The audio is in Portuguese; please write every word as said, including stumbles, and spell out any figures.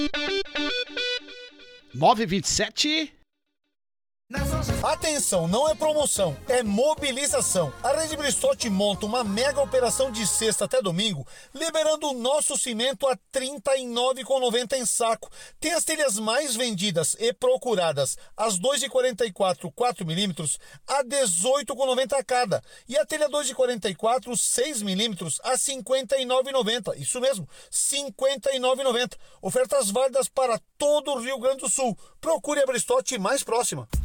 nove vinte e sete. Atenção, não é promoção, é mobilização. A Rede Bristotti monta uma mega operação de sexta até domingo, liberando o nosso cimento a trinta e nove reais e noventa centavos em saco. Tem as telhas mais vendidas e procuradas, as dois de quarenta e quatro quatro milímetros a dezoito reais e noventa centavos cada. E a telha dois de quarenta e quatro seis milímetros a cinquenta e nove reais e noventa centavos. Isso mesmo, cinquenta e nove reais e noventa centavos. Ofertas válidas para todo o Rio Grande do Sul. Procure a Bristotti mais próxima.